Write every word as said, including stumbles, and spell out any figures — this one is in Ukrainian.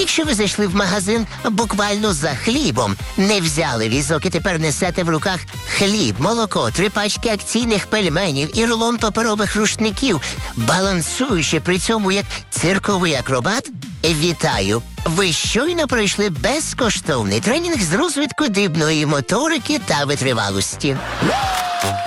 Якщо ви зайшли в магазин буквально за хлібом, не взяли візок і тепер несете в руках хліб, молоко, три пачки акційних пельменів і рулон паперових рушників, балансуючи при цьому як цирковий акробат, вітаю! Ви щойно пройшли безкоштовний тренінг з розвитку дрібної моторики та витривалості.